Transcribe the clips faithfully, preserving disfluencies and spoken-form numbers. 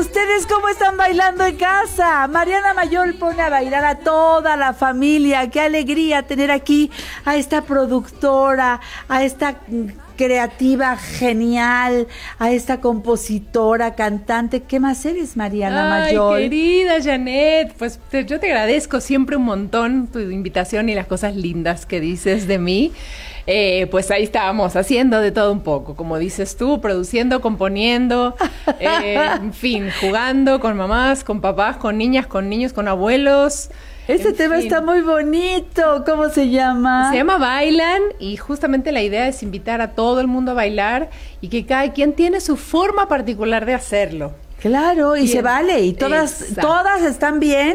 ustedes cómo están bailando en casa? Mariana Mayol pone a bailar a toda la familia. Qué alegría tener aquí a esta productora, a esta creativa genial, a esta compositora, cantante. ¿Qué más eres, Mariana Ay, Mayol? Querida Janet, pues te, yo te agradezco siempre un montón tu invitación y las cosas lindas que dices de mí. Eh, pues ahí estábamos haciendo de todo un poco, como dices tú, produciendo, componiendo, eh, en fin, jugando con mamás, con papás, con niñas, con niños, con abuelos. Este tema fin. Está muy bonito. ¿Cómo se llama? Se llama Bailan, y justamente la idea es invitar a todo el mundo a bailar y que cada quien tiene su forma particular de hacerlo. Claro, y bien. Se vale, y todas, todas están bien,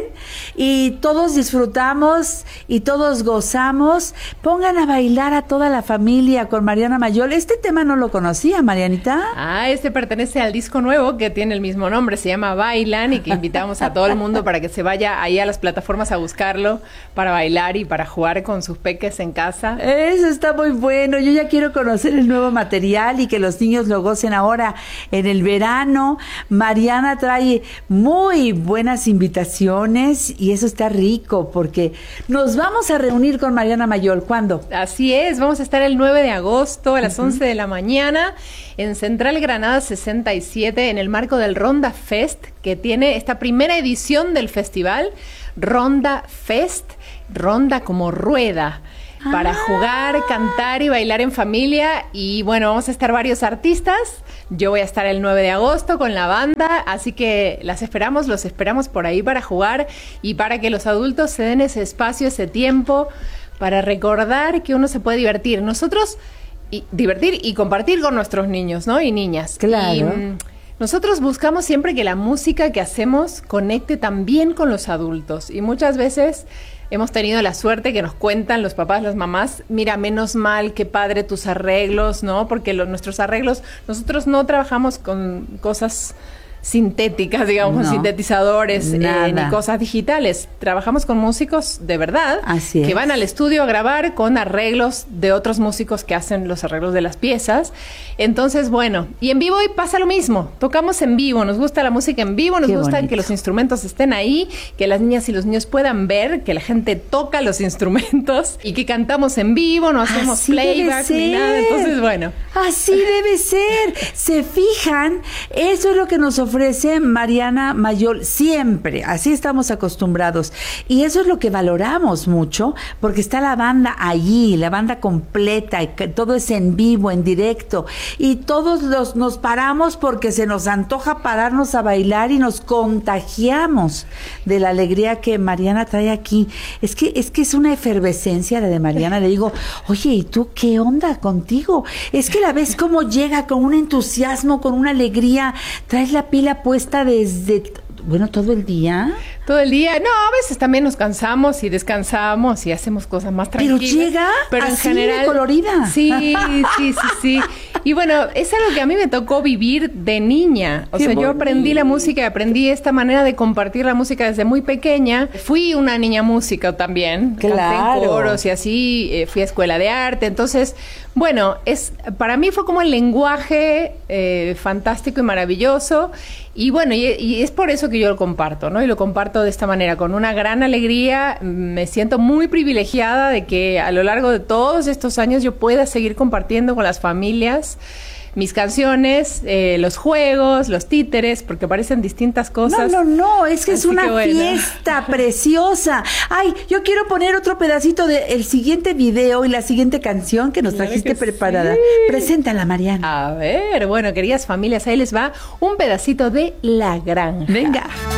y todos disfrutamos, y todos gozamos. Pongan a bailar a toda la familia con Mariana Mayol. Este tema no lo conocía, Marianita. Ah, este pertenece al disco nuevo que tiene el mismo nombre, se llama Bailan, y que invitamos a todo el mundo para que se vaya ahí a las plataformas a buscarlo, para bailar y para jugar con sus peques en casa. Eso está muy bueno. Yo ya quiero conocer el nuevo material y que los niños lo gocen ahora en el verano. Mariana trae muy buenas invitaciones y eso está rico porque nos vamos a reunir con Mariana Mayol. ¿Cuándo? Así es, vamos a estar el nueve de agosto a las uh-huh. once de la mañana en Central Granada sesenta y siete en el marco del Ronda Fest, que tiene esta primera edición del festival Ronda Fest, ronda como rueda, para jugar, cantar y bailar en familia. Y bueno, vamos a estar varios artistas. Yo voy a estar el nueve de agosto con la banda, así que las esperamos, los esperamos por ahí para jugar y para que los adultos se den ese espacio, ese tiempo para recordar que uno se puede divertir. Nosotros, y, divertir y compartir con nuestros niños, ¿no? Y niñas. Claro. Y, mm, nosotros buscamos siempre que la música que hacemos conecte también con los adultos, y muchas veces hemos tenido la suerte que nos cuentan los papás, las mamás, mira, menos mal, qué padre tus arreglos, ¿no? Porque los, nuestros arreglos, nosotros no trabajamos con cosas sintéticas, digamos, no, con sintetizadores eh, ni cosas digitales. Trabajamos con músicos de verdad. Así que es. Van al estudio a grabar con arreglos de otros músicos que hacen los arreglos de las piezas. Entonces, bueno, y en vivo hoy pasa lo mismo. Tocamos en vivo, nos gusta la música en vivo, nos Qué gusta bonito. Que los instrumentos estén ahí, que las niñas y los niños puedan ver que la gente toca los instrumentos y que cantamos en vivo, no hacemos Así playback ni nada. Entonces, bueno. Así debe ser. Se fijan, eso es lo que nos ofrece ofrece Mariana Mayol siempre, así estamos acostumbrados, y eso es lo que valoramos mucho, porque está la banda allí, la banda completa, y todo es en vivo, en directo, y todos los, nos paramos porque se nos antoja pararnos a bailar y nos contagiamos de la alegría que Mariana trae aquí. Es que es que es una efervescencia la de Mariana. Le digo, oye, ¿y tú qué onda contigo? Es que la ves cómo llega con un entusiasmo, con una alegría, traes la pila puesta desde, bueno, todo el día. Todo el día. No, a veces también nos cansamos y descansamos y hacemos cosas más tranquilas. Pero llega pero así en general, de colorida. Sí, sí, sí, sí. Y bueno, es algo que a mí me tocó vivir de niña. O Qué sea, bonito. Yo aprendí la música y aprendí esta manera de compartir la música desde muy pequeña. Fui una niña música también. Claro. Canté en coros y así, eh, fui a escuela de arte. Entonces, bueno, es para mí fue como el lenguaje eh, fantástico y maravilloso. Y bueno, y, y es por eso que yo lo comparto, ¿no? Y lo comparto de esta manera, con una gran alegría. Me siento muy privilegiada de que a lo largo de todos estos años yo pueda seguir compartiendo con las familias mis canciones, eh, los juegos, los títeres, porque parecen distintas cosas. No, no, no, es que Así es una que bueno. fiesta preciosa. Ay, yo quiero poner otro pedacito del siguiente video y la siguiente canción que nos Claro trajiste que preparada. sí. Preséntala, Mariana. A ver, bueno, queridas familias, ahí les va un pedacito de La Granja. Venga.